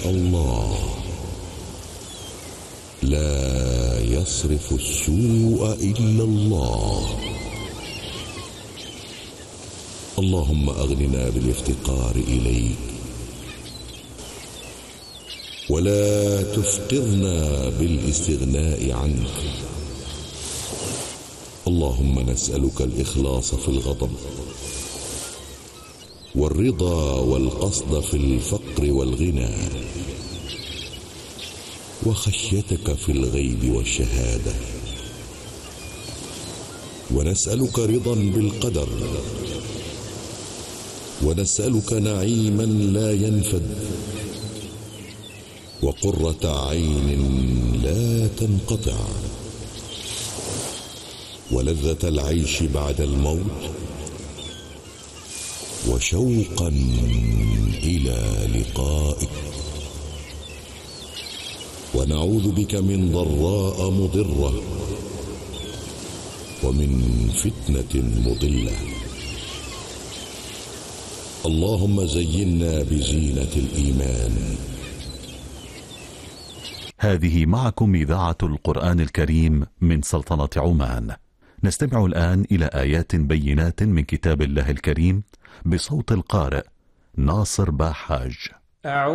شاء الله. لا يصرف السوء إلا الله. اللهم أغننا بالافتقار إليك، ولا تفقرنا بالاستغناء عنك. اللهم نسألك الإخلاص في الغضب، والرضا والقصد في الفقر والغنى، وخشيتك في الغيب والشهادة. ونسألك رضا بالقدر، ونسألك نعيما لا ينفد، وقرة عين لا تنقطع، ولذة العيش بعد الموت، وشوقا إلى لقائك. ونعوذ بك من ضراء مضرة، ومن فتنة مضلة. اللهم زينا بزينة الإيمان. هذه معكم إذاعة القرآن الكريم من سلطنة عمان. نستمع الآن إلى آيات بينات من كتاب الله الكريم بصوت القارئ ناصر باحاج.